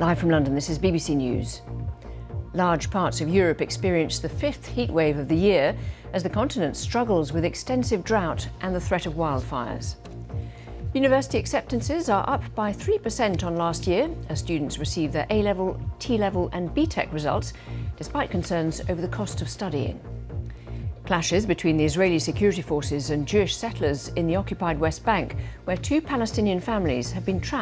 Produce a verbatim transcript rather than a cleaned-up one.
Live from London, this is B B C News. Large parts of Europe experience the fifth heatwave of the year as the continent struggles with extensive drought and the threat of wildfires. University acceptances are up by three percent on last year as students receive their A-level, T-level and B Tech results, despite concerns over the cost of studying. Clashes between the Israeli security forces and Jewish settlers in the occupied West Bank, where two Palestinian families have been trapped